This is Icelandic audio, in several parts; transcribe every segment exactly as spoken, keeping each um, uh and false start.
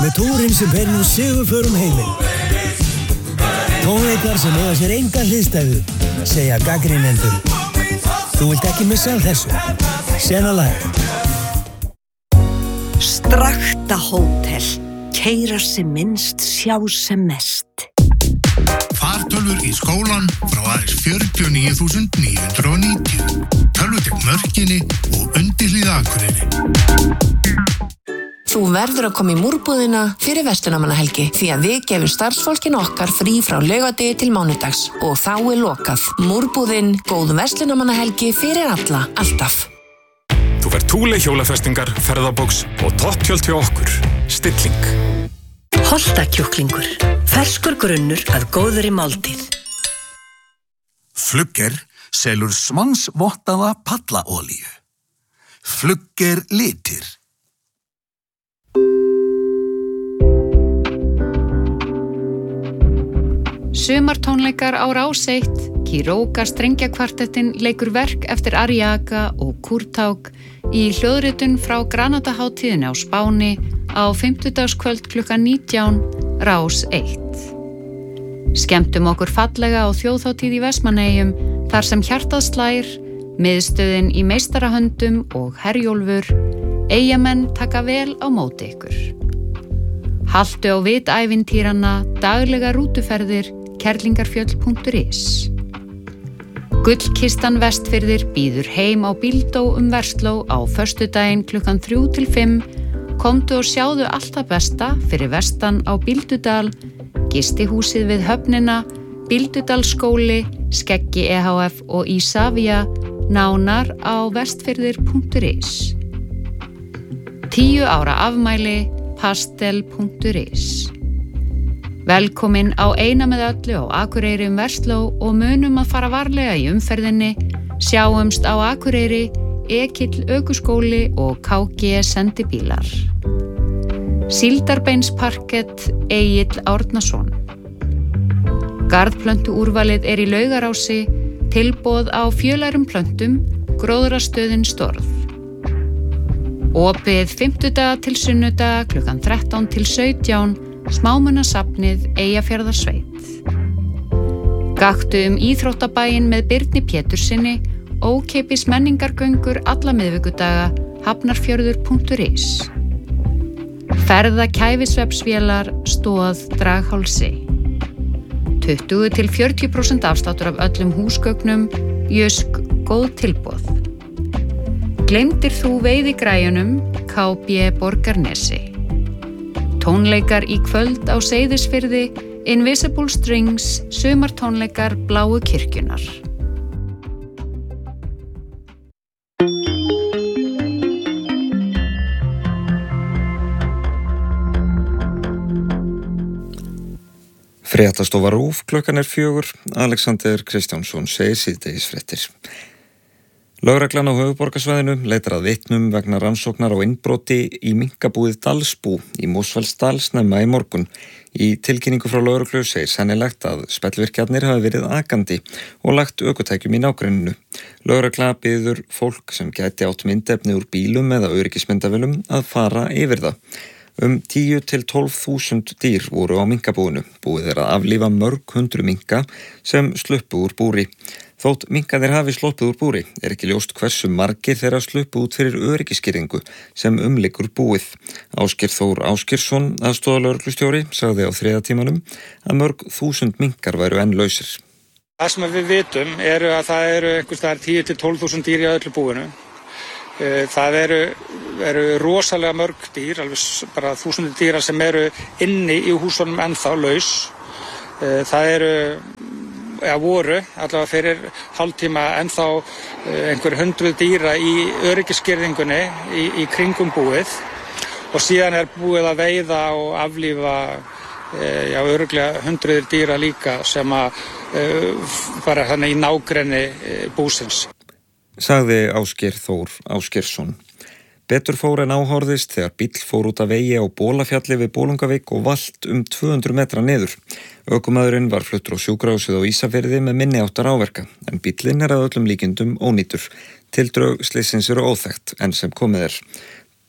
með túrinn sem fer nú sigurförum heiminn. Tónleikar sem eiga sér enga hliðstæðu, segja gagnrýnendur. Þú vilt ekki missa af þessu. Sena lag. Strakta hótel. Keyra sem minnst, sjá sem mest. Fartölvur í skólan frá aðeins fjörutíu og níu þúsund níu hundruð og níutíu. Tölvutek Mörkinni og undirhlíð Akureyri. Þú verður að koma í múrbúðina fyrir verslunarmannahelgi því að við gefum starfsfólkinu okkar frí frá laugardegi til mánudags og þá er lokað. Múrbúðin, góð verslunarmannahelgi fyrir alla, alltaf. Þú fær Thule hjólafestingar, ferðabox og topptjöld hjá okkur. Stilling. Holtakjúklingur. Ferskur grunnur að góðri máltíð. Flugger selur svansvottaða pallaolíu. Flugger litir. Sumartónleikar á Rás eitt, Kiroga strengjakvartettin leikur verk eftir Ariaga og Kurtaug í hljóðritun frá Granadahátíðinni á Spáni á fimmtudagskvöld klukkan nítján, Rás eitt. Skemmtum okkur fallega á þjóðhátíð í Vestmannaeyjum þar sem hjartað slær, miðstöðin í meistarahöndum og Herjólfur, Eyjamenn taka vel á móti ykkur. Haltu á vit ævintýranna, daglega rútuferðir, kerlingarfjöll punktur is. Gullkistan Vestfirðir býður heim á Bíldó um Versló á föstudaginn klukkan þrjú til fimm. Komdu og sjáðu allt það besta fyrir vestan á Bíldudal, gistihúsið við höfnina, Bíldudalsskóli, Skeggi E H F og Ísavía, nánar á vestfirðir punktur is. Tíu ára afmæli, pastel punktur is. Velkomin á eina með öllu á Akureyri um Versló og munum að fara varlega í umferðinni. Sjáumst á Akureyri, Ekill ökuskóli og K G sendibílar. Síldarbeinsparkett, Egill Árnason. Garðplöntu úrvalið er í Laugarási, tilboð á fjölærum plöntum, gróðrastöðin Storð. Opið fimmtudaga til sunnudaga klukkan þrettán til sautján, Smámunasafnið Eyjafjarðarsveit. Gakktu um íþróttabæinn með Birni Pétursinni, ókeypis menningargöngur alla miðvikudaga, hafnarfjörður punktur is. Ferða kæfisvefsvélar, Stoð, Draghálsi. tuttugu til fjörutíu prósent afsláttur af öllum húsgögnum, Jysk, góð tilboð. Gleymdir þú veiðigræjunum, K B Borgarnesi. Tónleikar í kvöld á Seyðisfirði, Invisible Strings, sumartónleikar Bláu kirkjunar. Fréttastofa RÚV, klukkan er fjögur, Alexander Kristjánsson segir síðdegisfréttir. Lögreglan á höfuðborgarsvæðinu leitar að vitnum vegna rannsóknar á innbroti í minkabúið Dalsbú í Mosfellsdal snemma í morgun. Í tilkynningu frá lögreglu segir sennilegt að spellvirkjarnir hafi verið akandi og lagt ökutækjum í nágrenninu. Lögregla biður fólk sem gæti átt myndefni úr bílum eða öryggismyndavélum að fara yfir það. Um tíu til tólf þúsund dýr voru á minkabúinu. Búið er að aflífa mörg hundru minka sem sluppu úr búri. Þótt minkarnir hafi sloppið úr búri er ekki ljóst hversu margir þeirra sluppu út fyrir öryggisgirðingu sem umlykur búið. Ásgeir Þór Ásgeirsson, aðstoðarlögreglustjóri, sagði á þriðja tímanum að mörg þúsund minkar væru enn lausir. Það sem við vitum eru að það eru einhvers staðar tíu til tólf þúsund dýr í öllu búinu. Það eru, eru rosalega mörg dýr, alveg bara þúsundir dýra sem eru inni í húsunum ennþá laus. Það eru eða voru allavega fyrir hálftíma ennþá einhver hundruð dýra í öryggisgirðingunni í, í kringum búið og síðan er búið að veiða og aflífa já, örugglega hundruðir dýra líka sem að fara þannig í nágrenni búsins. Sagði Ásgeir Þór Ásgeirsson. Betur fór en áhorðist þegar bíll fór út af vegi á Bólafjalli við Bolungavík og valt um tvö hundruð metra niður. Ökumaðurinn var fluttur á sjúkrahúsið á Ísafirði með minni áttar áverka, en bíllinn er að öllum líkindum ónýtur. Tildrög slyssins eru óþekkt, en sem komið er.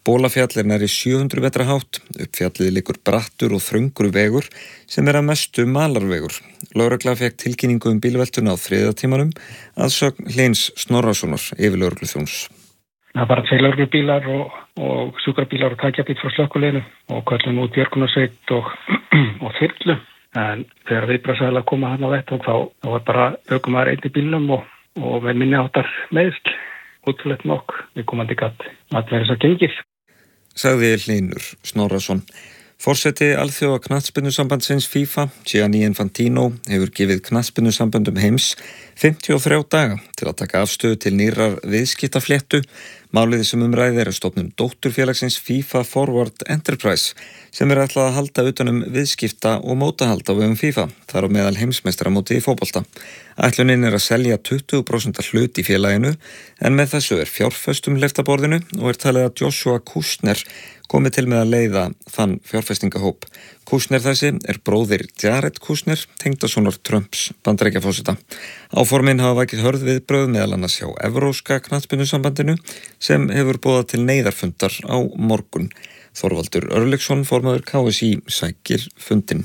Bólafjall er nærri sjö hundruð metra hátt, upp fjallið liggur brattur og þröngur vegur sem er að mestu malarvegur. Lögregla fékk tilkynningu um bílveltuna á þriðja tímanum að sögn Hlyns Snorrasonar yfirlögregluþjóns. Það var tveir lögreglubílar og, og sjúkrabílar og tækjabíll frá slökkviliðinu og köllum út björgunarsveit og, og þyrlu. En þegar viðbragðsaðilar koma hann á vettvang þá, þá var bara ökumaður einn í bílnum og, og með minni áttar meiðsl. Útrúlegt nokk, við komandi gatt að vera þess að gengið. Sagði Hlynur Snorrason. Forseti Alþjóða knattspyrnusambandsins FIFA, Gianni Infantino, hefur gefið knattspyrnusamböndum heims fimmtíu og þrjá daga til að taka afstöðu til nýrrar viðskiptafléttu. Málið sem umræðir er stofnun dótturfélagsins FIFA Forward Enterprise sem er ætlað að halda utanum viðskipta og mótahald á vegum FIFA, þar á meðal heimsmeistaramóti í fótbolta. Ætlunin er að selja tuttugu prósent hlut í félaginu en með þessu er fjárfestum hleypt að borðinu og er talið að Joshua Kushner komið til með að leiða þann fjárfestingahóp. Kushner þessi er bróðir Jared Kushner, tengdasonar Trumps Bandaríkjaforseta. Áformin hafa vakið hörð viðbrögð meðal annars hjá Evrópska knattspyrnusambandinu sem hefur boðað til neyðarfundar á morgun. Þorvaldur Örlygsson, formaður K S í, sækir fundinn.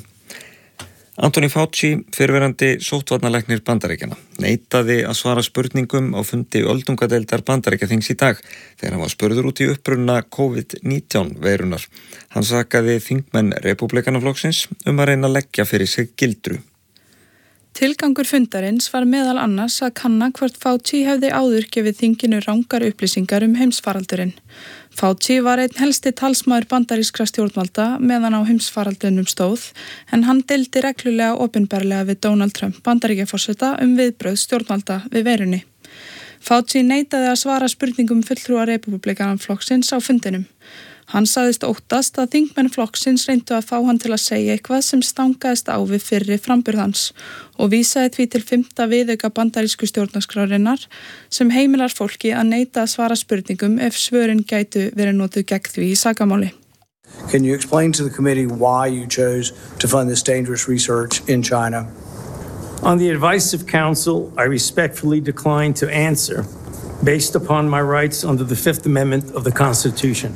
Anthony Fauci, fyrrverandi sóttvarnalæknir Bandaríkjanna, neitaði að svara spurningum á fundi öldungadeildar Bandaríkjaþings í dag þegar hann var spurður út í uppruna COVID nítján veirunar. Hann sakaði þingmenn Repúblikanaflokksins um að reyna að leggja fyrir sig gildru. Tilgangur fundarins var meðal annars að kanna hvort Fauci hefði áður gefið þinginu rangar upplýsingar um heimsfaraldurinn. Fauci var einn helsti talsmaður bandarískra stjórnvalda meðan á heimsfaraldrinum stóð, en hann deildi reglulega opinberlega við Donald Trump Bandaríkjaforseta um viðbrögð stjórnvalda við veirunni. Fauci neitaði að svara spurningum fulltrúa Repúblikanaflokksins á fundinum. Hann sagðist óttast að þingmenn flokksins reyndu að fá hann til að segja eitthvað sem stangaðist á við fyrri framburð hans og vísaði því til fimmta viðauka bandarísku stjórnarskrárinnar sem heimilar fólki að neita að svara spurningum ef svörin gætu verið notuð gegn því í sakamáli. Can you explain to the committee why you chose to fund this dangerous research in China? On the advice of counsel, I respectfully decline to answer based upon my rights under the Fifth Amendment of the Constitution.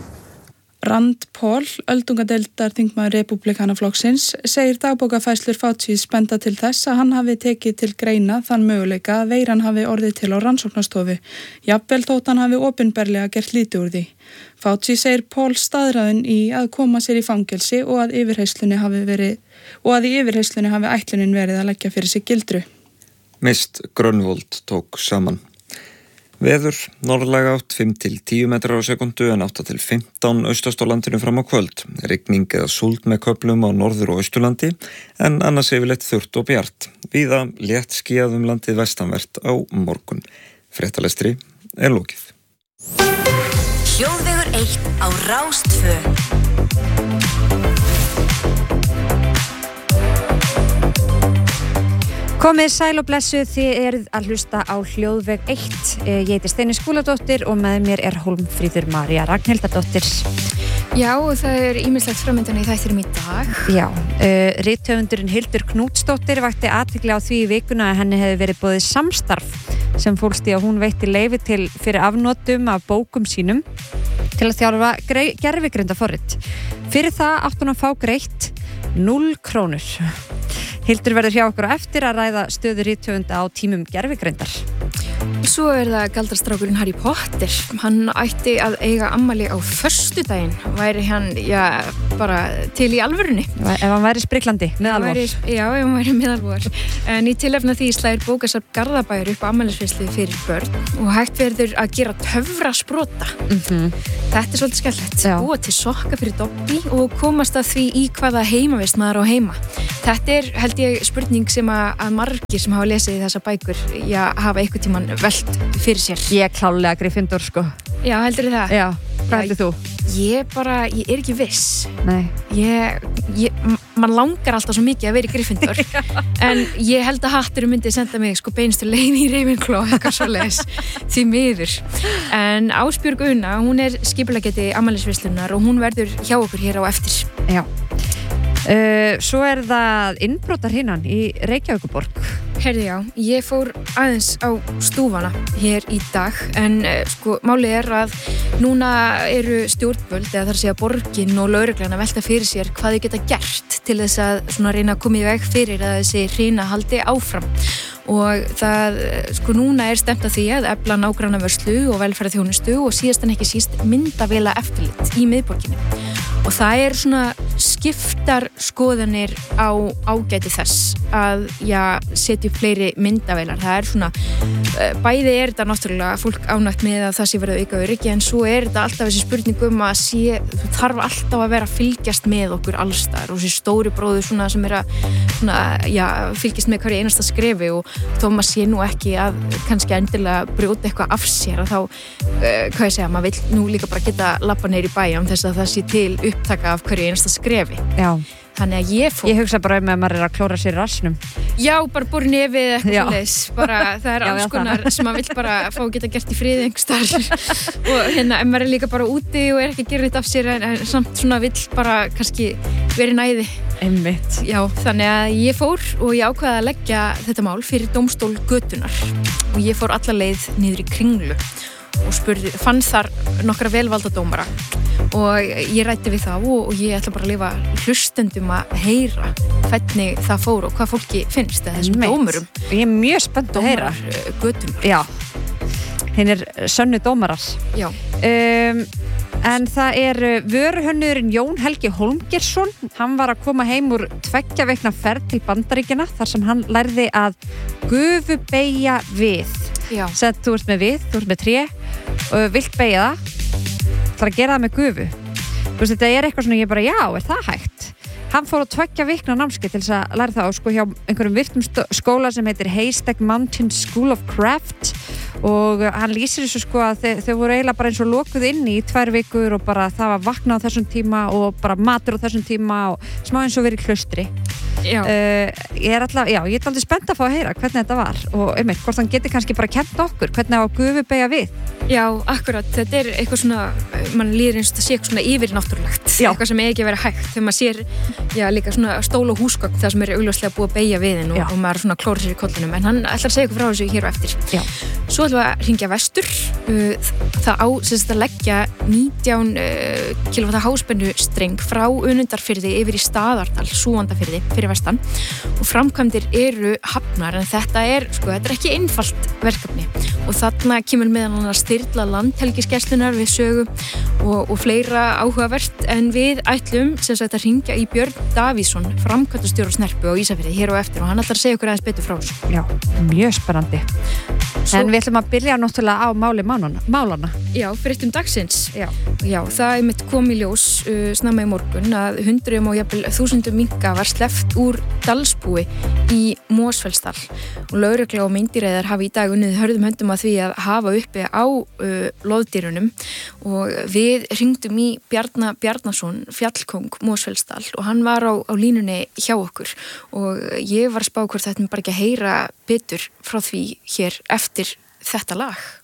Rand Paul, öldungadeildar þingmaður Repúblikanaflokksins, segir dagbókafærslur Faucis benda til þess að hann hafi tekið til greina þann möguleika að veiran hafi orðið til á rannsóknarstofu. Jafnvel þótt hann hafi opinberlega gert lítið úr því. Fauci segir Paul staðráðinn í að koma sér í fangelsi og að yfirheyrslunni hafi verið og að í yfirheyrslunni hafi ætlunin verið að leggja fyrir sig gildru. Mist Grönvold tók saman. Veður, norðlæga átt fimm til tíu metrar á sekundu en átta til fimmtán austast á landinu fram á kvöld. Rigning eða súld með köflum á norður- og austurlandi en annars yfirleitt þurrt og bjart. Víða létt skýjað um landið vestanvert á morgun. Fréttalestri er lokið. Hljóðvegur eitt á Rás tvö. Komið sæl og blessuð, þið eruð að hlusta á Hljóðveg eitt. Ég heiti Steini Skúladóttir og með mér er Hólmfríður María Ragnhildardóttir. Já, og það er ýmislegt framöndan í þættinum í dag. Já, uh, rithöfundurinn Hildur Knútsdóttir vakti athygli á því í vikuna að henni hefði verið boðið samstarf sem fólst í að hún veitti leyfi til fyrir afnotum af bókum sínum til að þjálfa gervigreindaforrit. Fyrir það átti hún að fá greitt núll krónur. Hildur verður hjá okkur á eftir að ræða stöðu rithöfunda á tímum gervigreindar. Svo er það galdrastrákurinn Harry Potter. Hann ætti að eiga afmæli á föstudaginn. Væri hann, já, bara til í alvörunni. Ef hann væri spriklandi, meðalvor. Já, ef hann væri meðalvor. En í tilefni af því slæðir bókasafn Garðabæjar upp afmælisveislu fyrir börn og hægt verður að gera töfrasprota. Mm-hmm. Þetta er svolítið skemmtilegt. Búa til sokka fyrir Dobby og komast að því í hvaða heimavist maður á heima. Þetta er, held ég, spurning sem að, að margir sem hafa lesið þessa bækur, já, hafa einhvern tímann velt fyrir sér. Ég er klálega Gryffindor, sko. Já, heldur það? Já, hvað heldur þú? Ég bara, ég er ekki viss. Nei. Ég, ég, man langar alltaf svo mikið að vera í Gryffindor, en ég held að hatturinn myndi senda mig sko beinustu leið í Ravenclaw, eitthvað svo leiðis, því miður. En Ásbjörg Una, hún er skipuleggjandi afmælisveislunar og hún verður hjá okkur hér á eftir. Já. Uh, svo er það innbrotarhinnan í Reykjavíkurborg. Herði já, ég fór aðeins á stúfana hér í dag en uh, sko málið er að núna eru stjórnvöld eða þar að segja borgin og lögreglan að velta fyrir sér hvað þau geta gert til þess að svona reyna að koma í veg fyrir að þessi hrina haldi áfram og það sko núna er stemt að því að efla nágrannavörslu og velferðarþjónustu og síðast en ekki síst myndavéla eftirlit í miðborginni og það er svona skiptar skoðanir á ágæti þess að já, setja upp fleiri myndavélar. Það er svona, bæði er þetta náttúrulega fólk ánægt með að það sé verið að auka öryggi en svo er þetta alltaf þessi spurning um að sé, þú þarf alltaf að vera að fylgjast með okkur allstar og þessi stóri bróður svona sem er að svona, já, fylgjast með hverju einasta skrefi og þó maður sé nú ekki að kannski endilega brjóta eitthvað af sér að þá, uh, hvað ég segja, maður vill nú líka bara geta labba neyri bæ án þess að það sé til upptaka af hverju einasta skrefi. Já. Þannig að ég fór... Ég hugsa bara um að maður er að klóra sér í rassnum. Já, bara bór nefið eitthvað svoleiðis. Bara það er Já, alls já, konar sem maður vill bara fá að geta gert í friði einhvers staðar. Og hérna, ef maður er líka bara úti og er ekki að gera þetta af sér en, en samt svona vill bara kannski verið næði. Einmitt. Já, þannig að ég fór og ég ákvaði að leggja þetta mál fyrir dómstól götunar. Og ég fór alla leið niður í Kringlu og spurði, fann þar nokkra velvalda dómara og ég ræddi við þá og, og ég ætla bara að lifa hlustendum að heyra hvernig það fór og hvað fólki finnst að þessum dómurum. Ég er mjög spennt að heyra. Dómar götunar. Já, hinn er sönnu dómarar. Já. Um, en það er vöruhönnurinn Jón Helgi Hólmgeirsson. Hann var að koma heim úr tveggja vikna ferð til Bandaríkjanna þar sem hann lærði að gufubeygja við. Já. Sett, þú ert með við, þú ert með tré og vilt beygja það. Það er að gera það með gufu. Þú veist, þetta er eitthvað svona ég bara, já, er það hægt? Hann fór á tveggja vikna námskeið til þess að læra það og sko hjá einhverjum virtum skóla sem heitir Haystack Mountain School of Craft og hann lýsir þessu sko að þau, þau voru eiginlega bara eins og lokuð inni í tvær vikur og bara það var vakna á þessum tíma og bara matur á þessum tíma og smá eins og verið í klaustri. Já. Uh, ég er alltaf, já, ég er aldrei spennt að fá að heyra hvernig þetta var og einmitt, hvort hann getur kannski bara kent okkur, hvernig á að gufu beygja við. Já, akkurat, þetta er eitthvað svona, mann líður eins og það sé eitthvað svona yfirnáttúrulegt, eitthvað sem er ekki að vera hægt þegar maður sér, já, líka svona stól og húsgögn það sem er augljóslega búið að beygja viðinn og, og maður svona klóra sér í kollinum, en hann ætlar að segja ykkur frá þessu hér og eftir. Já. Svo ætlum við að hringja vestur, það á, sem sagt að leggja nítján kilóvatta háspennu streng frá Önundarfirði yfir í Staðardal, Súgandafirði fyrir vestan og framkvæmdir eru hafnar en þetta er, sko, þetta er ekki einfalt verkefni og þarna kemur meðal annars þyrla landhelgisgæslunnar við sögu og, og fleira áhugavert en við ætlum sem sagt að hringja í Björn Davíðsson, framkvæmdastjóra Snerpu á Ísafirði hér og eftir og hann ætlar að segja okkur aðeins betur frá þessu. Já, mjög spennandi. Svo... En við ætlum að byrja náttúrulega á máli málana. málana. Já, fréttum dagsins. Já. Já, það er mitt kom í ljós uh, snemma í morgun að hundruðum og jafnvel þúsundum minka var sleppt úr dalsbúi í Mosfellsdal og lögregla og meindýræðar hafa í dag unnið hörðum höndum að því að hafa uppi á uh, loðdýrunum og við hringdum í Bjarna Bjarnason, fjallkóng Mosfellsdal og hann var á, á línunni hjá okkur og ég var að spá hvort þetta bara ekki að heyra betur frá því hér eftir þetta lag.